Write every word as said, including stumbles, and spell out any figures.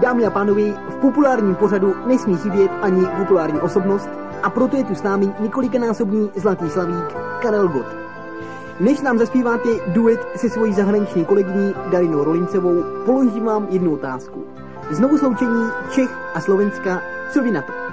Dámy a pánové, v populárním pořadu nesmí chybět ani populární osobnost a proto je tu s námi několikanásobný zlatý slavík Karel Gott. Než nám zaspíváte duet se svojí zahraniční kolegyní Galinou Rolincovou, položím vám jednu otázku. Znovu sloučení Čech a Slovenska, co vy na to?